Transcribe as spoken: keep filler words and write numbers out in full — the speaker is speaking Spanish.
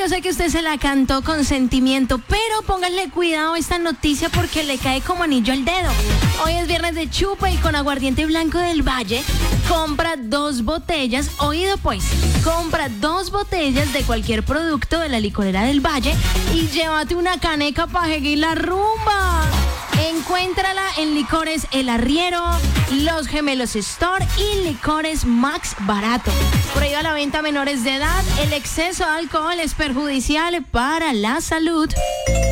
sé que usted se la cantó con sentimiento, pero póngale cuidado a esta noticia porque le cae como anillo al dedo. Hoy es viernes de chupa y con aguardiente blanco del Valle, compra dos botellas, oído pues, compra dos botellas de cualquier producto de la licorera del Valle y llévate una caneca para seguir la rumba. Encuéntrala en Licores El Arriero, Los Gemelos Store y Licores Max Barato. Prohíba la venta a menores de edad. El exceso de alcohol es perjudicial para la salud.